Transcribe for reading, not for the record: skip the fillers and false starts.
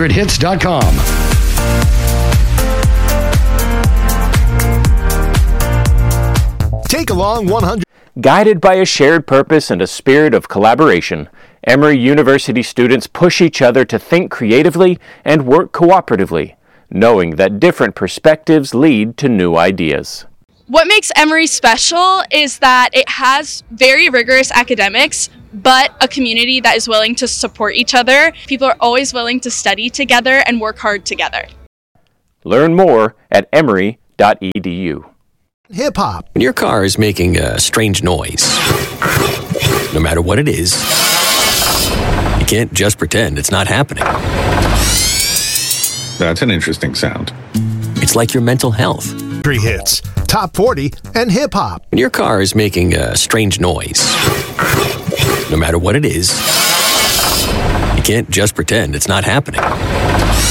100hits.com. Take Along 100. Guided by a shared purpose and a spirit of collaboration, Emory University students push each other to think creatively and work cooperatively, knowing that different perspectives lead to new ideas. What makes Emory special is that it has very rigorous academics, but a community that is willing to support each other. People are always willing to study together and work hard together. Learn more at emory.edu. Hip-hop. When your car is making a strange noise, no matter what it is, you can't just pretend it's not happening. That's an interesting sound. It's like your mental health. 3 hits, top 40, and hip-hop. When your car is making a strange noise, no matter what it is, you can't just pretend it's not happening.